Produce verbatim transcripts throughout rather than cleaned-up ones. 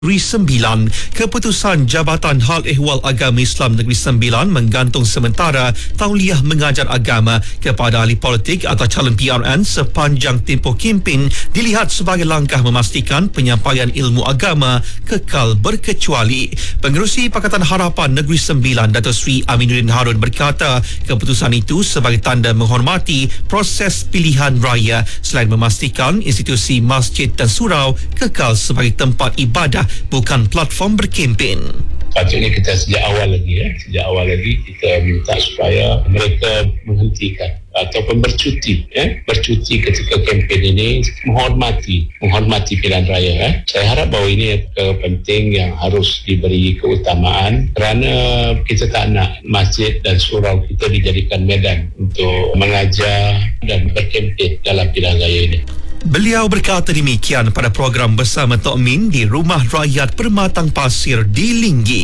Negeri Sembilan. Keputusan Jabatan Hal Ehwal Agama Islam Negeri Sembilan menggantung sementara tauliah mengajar agama kepada ahli politik atau calon P R N sepanjang tempoh kempen dilihat sebagai langkah memastikan penyampaian ilmu agama kekal berkecuali. Pengerusi Pakatan Harapan Negeri Sembilan Dato' Sri Aminuddin Harun berkata keputusan itu sebagai tanda menghormati proses pilihan raya selain memastikan institusi masjid dan surau kekal sebagai tempat ibadah bukan platform berkempen. Patutnya kita sejak awal lagi ya, sejak awal lagi kita minta supaya mereka menghentikan ataupun bercuti ya, bercuti ketika kempen ini, menghormati menghormati pilihan raya ya. Saya harap bahawa ini adalah penting yang harus diberi keutamaan kerana kita tak nak masjid dan surau kita dijadikan medan untuk mengajar dan berkempen dalam pilihan raya ini. Beliau berkata demikian pada program Bersama Tok Min di Rumah Rakyat Permatang Pasir di Linggi.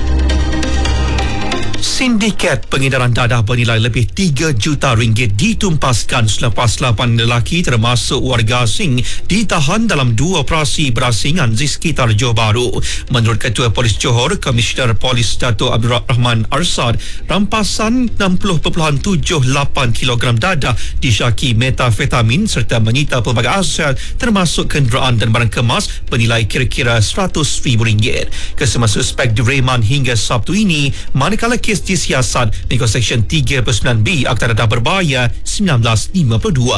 Sindiket pengedaran dadah bernilai lebih tiga juta ringgit ditumpaskan selepas lapan lelaki termasuk warga asing ditahan dalam dua operasi berasingan di sekitar Johor Bahru. Menurut Ketua Polis Johor, Komisioner Polis Dato' Abdul Rahman Arsad, rampasan enam puluh perpuluhan tujuh lapan kilogram dadah disyaki metafetamin serta menyita pelbagai aset termasuk kenderaan dan barang kemas bernilai kira-kira seratus ribu ringgit. Kesemua suspek direman hingga Sabtu ini, manakala kes disiasat mengikut Seksyen tiga puluh sembilan B Akta Dadah Berbahaya seribu sembilan ratus lima puluh dua.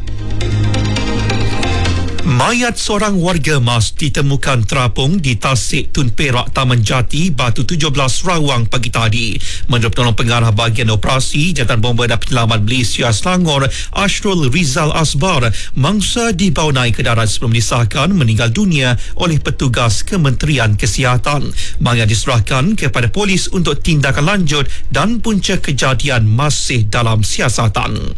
Mayat seorang warga mas ditemukan terapung di Tasik Tun Perak, Taman Jati, Batu tujuh belas, Rawang pagi tadi. Menurut penolong pengarah bahagian operasi Jabatan Bomba dan Penyelamat Malaysia Selangor, Ashrul Rizal Asbar, mangsa dibawa naik ke darat sebelum disahkan meninggal dunia oleh petugas Kementerian Kesihatan. Mayat diserahkan kepada polis untuk tindakan lanjut dan punca kejadian masih dalam siasatan.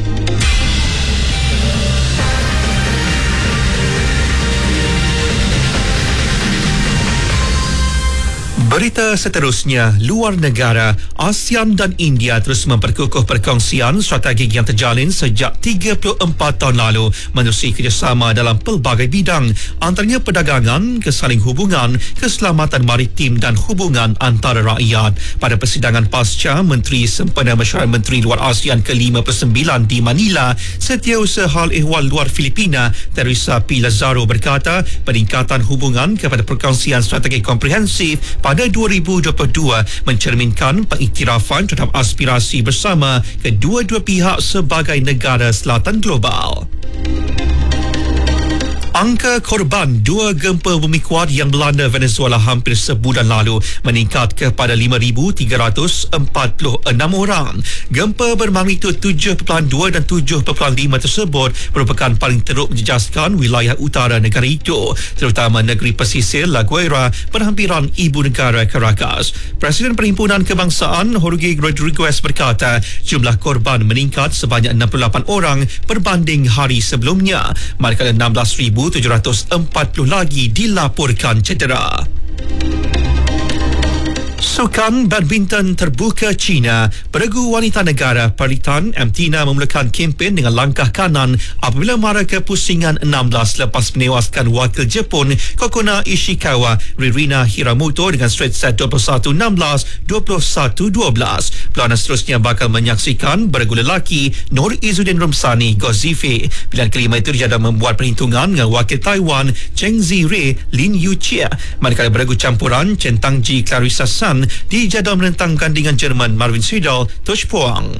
Berita seterusnya, luar negara, ASEAN dan India terus memperkukuh perkongsian strategik yang terjalin sejak tiga puluh empat tahun lalu menerusi kerjasama dalam pelbagai bidang, antaranya perdagangan, kesaling hubungan, keselamatan maritim dan hubungan antara rakyat. Pada persidangan pasca Menteri Sempena Mesyuarat Menteri Luar ASEAN ke lima puluh sembilan di Manila, Setiausaha Hal Ehwal Luar Filipina Teresa P. Lazaro berkata peningkatan hubungan kepada perkongsian strategik komprehensif pada dua ribu dua puluh dua mencerminkan pengiktirafan terhadap aspirasi bersama kedua-dua pihak sebagai negara selatan global. Angka korban dua gempa bumi kuat yang melanda Venezuela hampir sebulan lalu meningkat kepada lima ribu tiga ratus empat puluh enam orang. Gempa bermagnitud tujuh perpuluhan dua dan tujuh perpuluhan lima tersebut merupakan paling teruk menjejaskan wilayah utara negara itu, terutama negeri pesisir La Guaira berhampiran ibu negara Caracas. Presiden Perhimpunan Kebangsaan Jorge Rodriguez berkata jumlah korban meningkat sebanyak enam puluh lapan orang berbanding hari sebelumnya, manakala enam belas ribu tujuh ratus empat puluh lagi dilaporkan cedera. Sukan badminton terbuka China, peregu wanita negara Paritan Amtina memulakan kempen dengan langkah kanan apabila mara kepusingan enam belas lepas menewaskan wakil Jepun Kokona Ishikawa Ririna Hiramoto dengan straight set dua puluh satu enam belas, dua puluh satu dua belas. Pelawanan seterusnya bakal menyaksikan beregu lelaki Nur Izzuddin Rumsani Gozife. Pilihan kelima itu dijadwal membuat perhitungan dengan wakil Taiwan Cheng Zirei Lin Yuchia, manakala beregu campuran Chen Tangji Clarissa San dijadwal menentang gandingan Jerman Marvin Sidal Tosh Puang.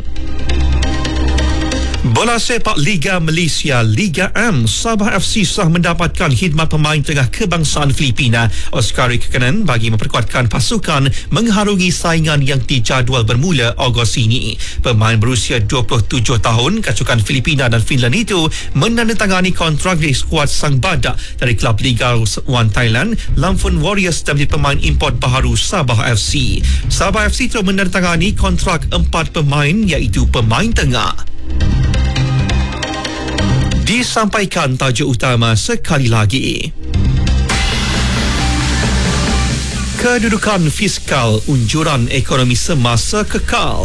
Bola sepak Liga Malaysia Liga M, Sabah F C sah mendapatkan khidmat pemain tengah kebangsaan Filipina Oscari Kekanan bagi memperkuatkan pasukan mengharungi saingan yang dijadual bermula Ogos ini. Pemain berusia dua puluh tujuh tahun kasukan Filipina dan Finland itu menandatangani kontrak di skuad sang badak dari klub Liga One Thailand Lampun Warriors dan menjadi pemain import baharu Sabah F C. Sabah F C telah menandatangani kontrak empat pemain iaitu pemain tengah. Disampaikan tajuk utama sekali lagi. Kedudukan fiskal unjuran ekonomi semasa kekal.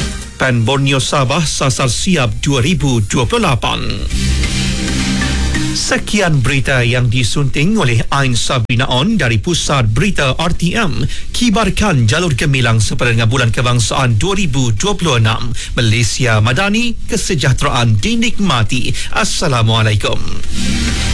Pen Borneo Sabah sasar siap dua ribu dua puluh lapan. Sekian berita yang disunting oleh Ain Sabrina On dari Pusat Berita R T M. Kibarkan jalur gemilang sepanjang bulan kebangsaan dua ribu dua puluh enam. Malaysia Madani, kesejahteraan dinikmati. Assalamualaikum.